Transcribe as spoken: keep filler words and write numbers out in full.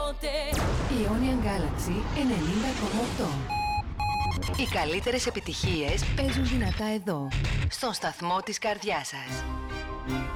ποτέ. Ionian Galaxy ενενήντα κόμμα οκτώ. Οι καλύτερες επιτυχίες παίζουν δυνατά εδώ, στον σταθμό της καρδιάς σας.